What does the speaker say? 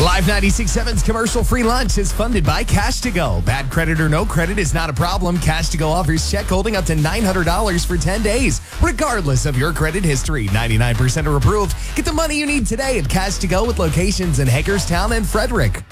Live 96.7's commercial-free lunch is funded by Cash to Go. Bad credit or no credit is not a problem. Cash to Go offers check holding up to $900 for 10 days, regardless of your credit history. 99% are approved. Get the money you need today at Cash to Go with locations in Hagerstown and Frederick.